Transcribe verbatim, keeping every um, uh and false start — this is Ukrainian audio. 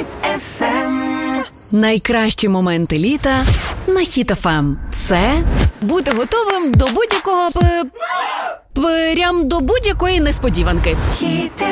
еф ем. Найкращі моменти літа на Хіт еф ем. Це бути готовим до будь-якого п... прям до будь-якої несподіванки. Хіт